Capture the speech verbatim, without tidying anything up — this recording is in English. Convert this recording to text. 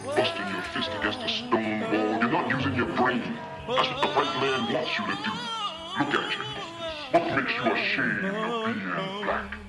busting your fist against a stone wall. You're not using your brain. That's what the white man wants you to do. Look at you. What makes you ashamed of being black?